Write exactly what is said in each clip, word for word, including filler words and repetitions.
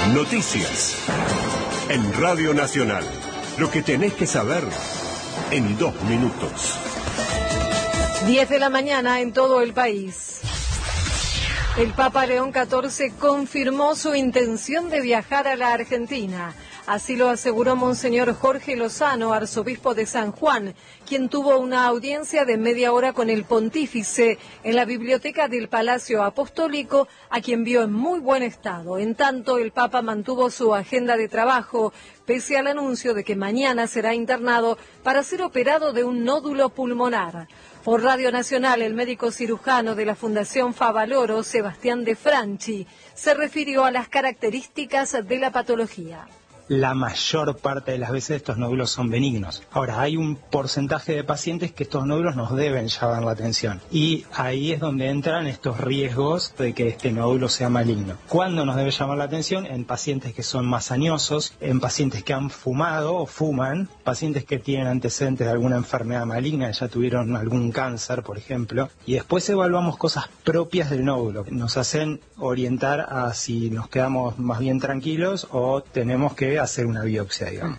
Noticias. En Radio Nacional. Lo que tenés que saber en dos minutos. diez de la mañana en todo el país. El Papa León catorce confirmó su intención de viajar a la Argentina. Así lo aseguró Monseñor Jorge Lozano, arzobispo de San Juan, quien tuvo una audiencia de media hora con el pontífice en la biblioteca del Palacio Apostólico, a quien vio en muy buen estado. En tanto, el Papa mantuvo su agenda de trabajo, pese al anuncio de que mañana será internado para ser operado de un nódulo pulmonar. Por Radio Nacional, el médico cirujano de la Fundación Favaloro, Sebastián De Franchi, se refirió a las características de la patología. La mayor parte de las veces estos nódulos son benignos. Ahora, hay un porcentaje de pacientes que estos nódulos nos deben llamar la atención. Y ahí es donde entran estos riesgos de que este nódulo sea maligno. ¿Cuándo nos debe llamar la atención? En pacientes que son más añosos, en pacientes que han fumado o fuman, pacientes que tienen antecedentes de alguna enfermedad maligna, ya tuvieron algún cáncer, por ejemplo. Y después evaluamos cosas propias del nódulo. Nos hacen orientar a si nos quedamos más bien tranquilos o tenemos que hacer una biopsia, digamos.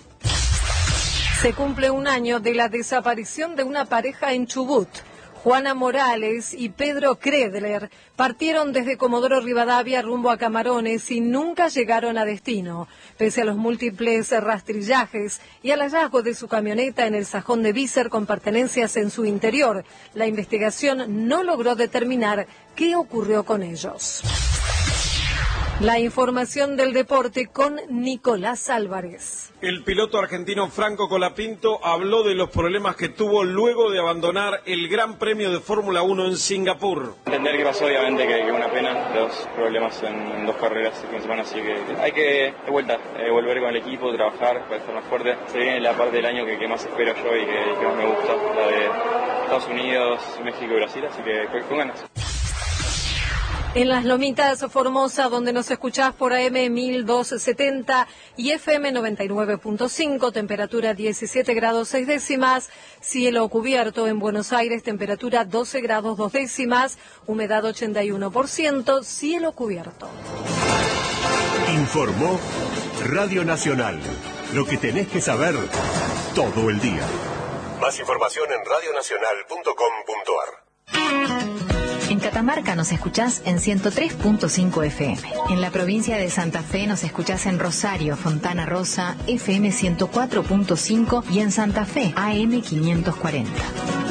Se cumple un año de la desaparición de una pareja en Chubut. Juana Morales y Pedro Kredler partieron desde Comodoro Rivadavia rumbo a Camarones y nunca llegaron a destino. Pese a los múltiples rastrillajes y al hallazgo de su camioneta en el sajón de Vícer con pertenencias en su interior, la investigación no logró determinar qué ocurrió con ellos. La información del deporte con Nicolás Álvarez. El piloto argentino Franco Colapinto habló de los problemas que tuvo luego de abandonar el Gran Premio de Fórmula uno en Singapur. Entender que pasó, obviamente, que, que una pena, dos problemas en, en dos carreras el fin de semana, así que hay que, de vuelta, eh, volver con el equipo, trabajar para estar más fuerte. Se viene la parte del año que, que más espero yo y que, que más me gusta, la de Estados Unidos, México y Brasil, así que con, con ganas. En Las Lomitas, Formosa, donde nos escuchás por A M mil doscientos setenta y F M noventa y nueve punto cinco, temperatura diecisiete grados seis décimas, cielo cubierto. En Buenos Aires, temperatura doce grados dos décimas, humedad ochenta y uno por ciento, cielo cubierto. Informó Radio Nacional. Lo que tenés que saber todo el día. Más información en radio nacional punto com punto a r. En Catamarca nos escuchás en ciento tres punto cinco F M. En la provincia de Santa Fe nos escuchás en Rosario, Fontana Rosa, F M ciento cuatro punto cinco y en Santa Fe, A M quinientos cuarenta.